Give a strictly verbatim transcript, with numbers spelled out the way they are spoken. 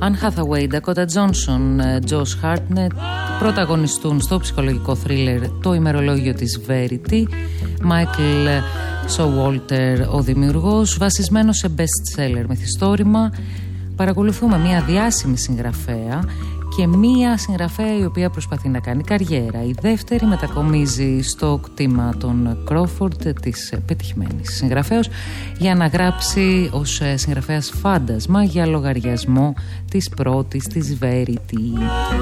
Anne Hathaway, Dakota Johnson, Josh Hartnett πρωταγωνιστούν στο ψυχολογικό θρίλερ Το ημερολόγιο της Verity. Michael Showalter ο δημιουργός, βασισμένο σε best-seller μυθιστόρημα. Παρακολουθούμε μια διάσημη συγγραφέα και μία συγγραφέα η οποία προσπαθεί να κάνει καριέρα. Η δεύτερη μετακομίζει στο κτήμα των Crawford, της πετυχημένης συγγραφέως, για να γράψει ως συγγραφέας φάντασμα για λογαριασμό της πρώτης, της Verity.